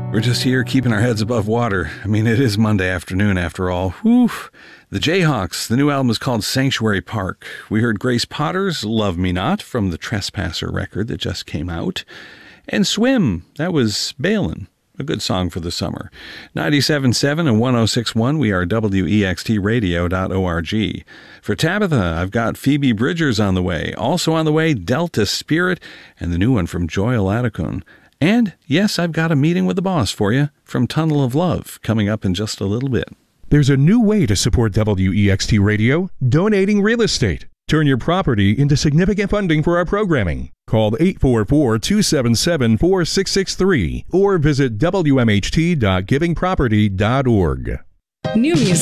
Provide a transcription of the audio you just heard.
We're just here keeping our heads above water. I mean, it is Monday afternoon after all. Whew. The Jayhawks, the new album is called Sanctuary Park. We heard Grace Potter's Love Me Not from the Trespasser record that just came out. And Swim, that was Bailin', a good song for the summer. 97.7 and 106.1, we are WEXTradio.org. For Tabitha, I've got Phoebe Bridgers on the way. Also on the way, Delta Spirit, and the new one from Joel Adekun. And, yes, I've got a meeting with the boss for you from Tunnel of Love coming up in just a little bit. There's a new way to support WEXT Radio, donating real estate. Turn your property into significant funding for our programming. Call 844-277-4663 or visit WMHT.givingproperty.org. New music.